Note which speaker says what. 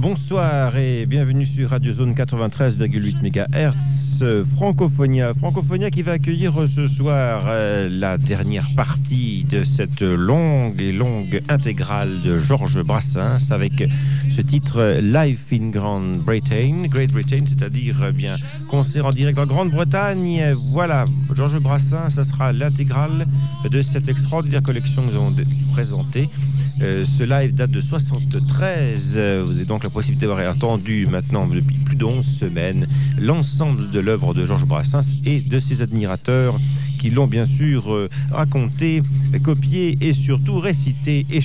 Speaker 1: Bonsoir et bienvenue sur Radio Zone 93,8 MHz Francophonia. Francophonia qui va accueillir ce soir la dernière partie de cette longue intégrale de Georges Brassens avec ce titre Live in Great Britain, c'est-à-dire bien concert en direct en Grande-Bretagne. Voilà, Georges Brassens, ça sera l'intégrale de cette extraordinaire collection que nous avons présentée. Ce live date de 73. Vous avez donc la possibilité d'avoir entendu maintenant depuis plus de 11 semaines l'ensemble de l'œuvre de Georges Brassens et de ses admirateurs qui l'ont bien sûr raconté, copié et surtout récité et